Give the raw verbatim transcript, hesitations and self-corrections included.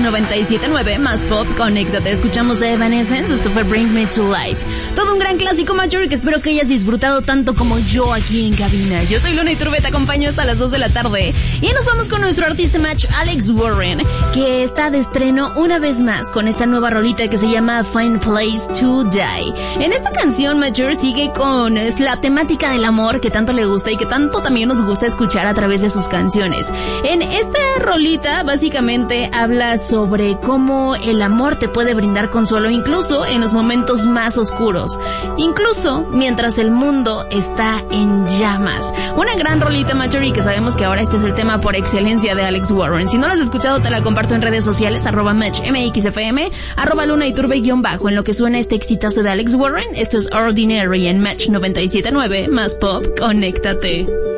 noventa y siete punto nueve, más pop, conéctate. Escuchamos a Evanescence, esto fue Bring Me to Life. Todo un gran clásico, Major, que espero que hayas disfrutado tanto como yo aquí en cabina. Yo soy Luna Iturbe, te acompaño hasta las dos de la tarde. Y nos vamos con nuestro artista match, Alex Warren, que está de estreno una vez más con esta nueva rolita que se llama Find Place to Die. En esta canción, Major sigue con es la temática del amor que tanto le gusta y que tanto también nos gusta escuchar a través de sus canciones. En esta rolita, básicamente, habla sobre cómo el amor te puede brindar consuelo incluso en los momentos más oscuros, incluso mientras el mundo está en llamas. Una gran rolita, Marjorie, que sabemos que ahora este es el tema por excelencia de Alex Warren. Si no lo has escuchado, te la comparto en redes sociales, arroba match mxfm, arroba luna y turbe guión bajo. En lo que suena este exitazo de Alex Warren, esto es Ordinary en Match noventa y siete punto nueve, más pop, conéctate.